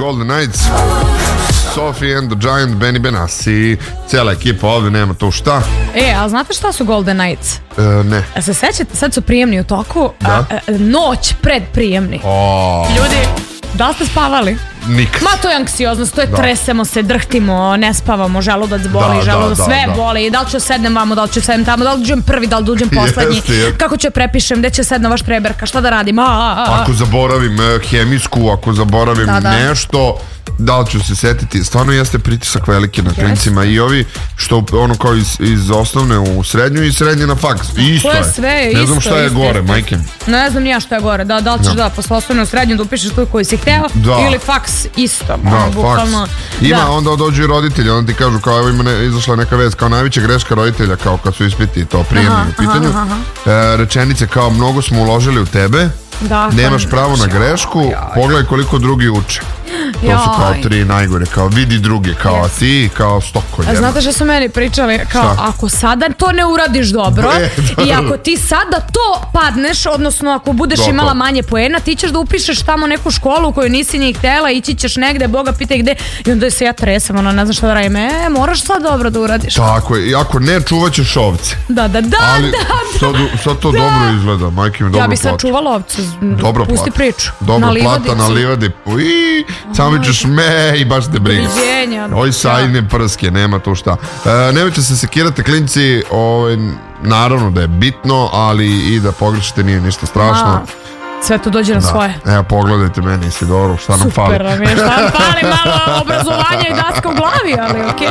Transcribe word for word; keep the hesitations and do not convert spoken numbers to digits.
Golden Knights, Sophie and the Giant, Benny Benassi, cijela ekipa ovdje, nema to šta. E, a znate šta su Golden Knights? E, ne. A se sećate, sad su prijemni u toku, da? a, a, noć pred prijemni. Oh. Ljudi, da li ste spavali? Nikad. Ma to je anksioznost, to je da. Tresemo se, drhtimo, ne spavamo, želudac boli, da, želudac, da, sve da. boli. Da li ću sednem vamo, da li ću sednem tamo, da li uđem prvi, da li uđem poslednji, jeste, jeste. Kako ću prepišem, gde će sedna vaš treberka, šta da radim? A, a, a. Ako zaboravim hemijsku, ako zaboravim da, da. nešto, da li ću se setiti, stvarno jeste pritisak veliki na klincima i ovi što ono kao iz, iz osnovne u srednju i srednje na faks, isto je je, sve, ne isto, znam šta je isto, gore, isto. majke. Ne znam nija šta je gore, da, da li ćeš da, da posle osnovne u srednju da upišeš tu koju si hteo da. ili faks isto, da, ono, bukvalno. Ima, da. onda dođu i roditelji, onda ti kažu kao evo ima ne, izašla neka vez, kao najveća greška roditelja, kao kad su ispiti to prijemni u pitanju, aha, aha. E, rečenice kao mnogo smo uložili u tebe, da, nemaš pravo na grešku, joj, joj. Pogledaj koliko drugi uče. To joj. Su kao tri najgore, kao vidi druge, kao yes. a ti, kao stoko. A znate što su meni pričali, kao šta? Ako sada to ne uradiš dobro e, da, i ako ti sada to padneš, odnosno ako budeš do, imala to. Manje poena, ti ćeš da upišeš tamo neku školu koju nisi ni htela, ići ćeš negde, Boga pitaj gde, i onda se ja tresam, ono, ne znam šta da radim, e, moraš sad dobro da uradiš. Tako je, i ako ne, čuvat ćeš ovce. Da, da, da, ali da, sad, sad to da. Dobro izgleda, majke mi dobro ja bi sad plata. Čuvala ovce, dobro pusti plata. priču. Dobro na plata na livadi, ui, samo ćeš me i baš te briga. Oj sajne prske, nema to šta. E, nemojte se sekirati klinci, ovaj, naravno da je bitno, ali i da pogrešite nije ništa strašno. A, sve to dođe na da. Svoje. Evo pogledajte meni Isidoru, šta nam super, fali. Super, šta nam fali, malo obrazovanja i daska u glavi, ali okej. Okay.